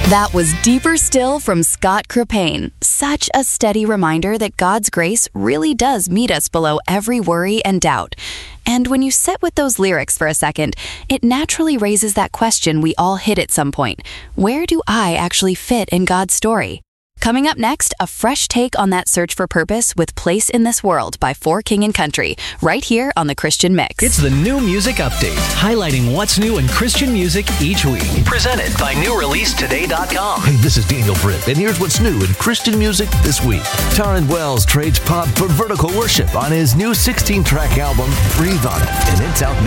That was Deeper Still from Scott Crepane. Such a steady reminder that God's grace really does meet us below every worry and doubt. And when you sit with those lyrics for a second, it naturally raises that question we all hit at some point. Where do I actually fit in God's story? Coming up next, a fresh take on that search for purpose with Place in This World by For King and Country, right here on The Christian Mix. It's the New Music Update, highlighting what's new in Christian music each week. Presented by NewReleaseToday.com. Hey, this is Daniel Britt, and here's what's new in Christian music this week. Taryn Wells trades pop for vertical worship on his new 16-track album, Breathe On It, and it's out now.